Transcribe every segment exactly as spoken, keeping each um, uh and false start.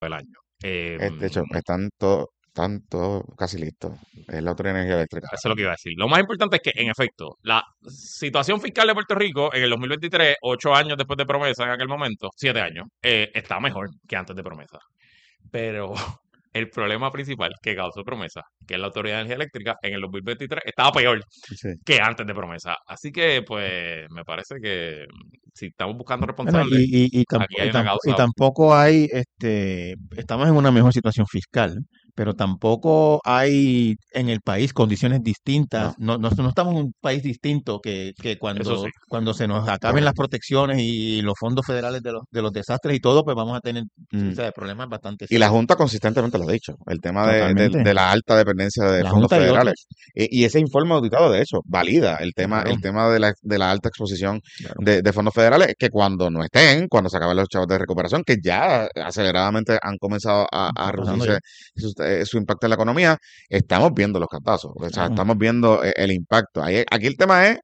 del año. Eh, Eh, de hecho, están todos, están todos casi listos. Es la Autoridad de Energía Eléctrica. Eso es lo que iba a decir. Lo más importante es que, en efecto, la situación fiscal de Puerto Rico en el dos mil veintitrés, ocho años después de promesa en aquel momento, siete años, eh, está mejor que antes de promesa. Pero el problema principal que causó promesa, que es la Autoridad de Energía Eléctrica, en el dos mil veintitrés estaba peor Sí. que antes de promesa. Así que, pues, me parece que si estamos buscando Bueno, responsables, y, y, y, aquí tampo- hay y, una tampo- y causa. tampoco hay, este, estamos en una mejor situación fiscal, pero tampoco hay en el país condiciones No, distintas. No, no, no estamos en un país distinto que, que Eso sí. cuando, cuando se nos acaben las correcto. protecciones y los fondos federales de los, de los desastres y todo, pues vamos a tener, o Mm. sea, problemas bastante Y la serios. Junta consistentemente lo ha dicho, el tema de, de- Totalmente. de la alta dependencia de La fondos Junta y federales. otros. Y, y ese informe auditado, de hecho, valida el tema, Claro, el tema de la, de la alta exposición claro. de, de fondos federales, que cuando no estén, cuando se acaben los chavos de recuperación, que ya aceleradamente han comenzado a, a Está pasando ya. reducirse su, eh, su impacto en la economía, estamos viendo los cantazos, o sea, Claro. estamos viendo eh, el impacto. Ahí- aquí el tema es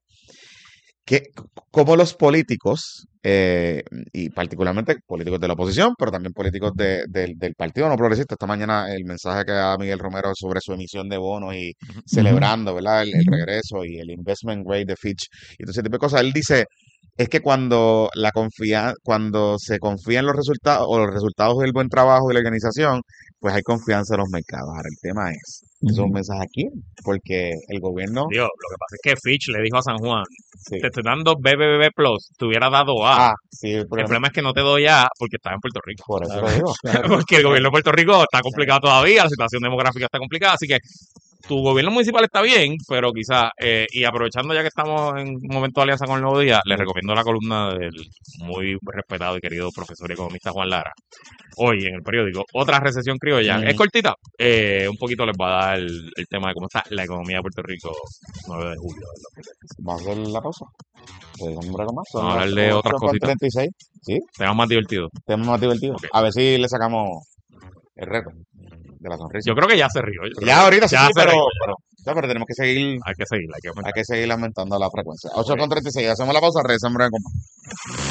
que como los políticos, eh, y particularmente políticos de la oposición, pero también políticos de- del del Partido No Progresista, esta mañana el mensaje que da Miguel Romero sobre su emisión de bonos y Ujú. celebrando, ¿verdad? El, el regreso y el investment grade de Fitch y todo ese tipo de cosas, él dice, es que cuando la confía, cuando se confía en los resultados o los resultados del buen trabajo de la organización, pues hay confianza en los mercados. Ahora, el tema es, eso es un Ujú. mensaje aquí, porque el gobierno, Dios, lo que pasa es que Fitch le dijo a San Juan, sí, te estoy dando B B B Plus, te hubiera dado A. ah, sí, el El problema, problema es que no te doy A porque estás en Puerto Rico. por eso Claro, lo digo. claro, Porque el claro, gobierno de Puerto Rico está claro. complicado todavía, la situación demográfica está complicada, así que tu gobierno municipal está bien, pero quizás, eh, y aprovechando ya que estamos en un momento de alianza con el Nuevo Día, les recomiendo la columna del muy respetado y querido profesor y economista Juan Lara, hoy en el periódico, otra recesión criolla. Es Mm, cortita, eh, un poquito les va a dar el, el tema de cómo está la economía de Puerto Rico nueve de julio del dos mil veinticinco. vamos a hacer la pausa. Seguimos un break más. Son Vamos a las hablar de otras ocho con cositas, treinta y seis Sí, temas más divertidos. tema más divertido. Ok. A ver si le sacamos el reto de la sonrisa. Yo creo que ya se rió, yo creo Ya que ahorita sí, ya sí, se pero, rió. pero, ya, pero tenemos que seguir, Hay que seguir, hay que hay aumentar. que seguir aumentando la frecuencia. Ok. ocho con treinta y seis hacemos la pausa, regresamos en break.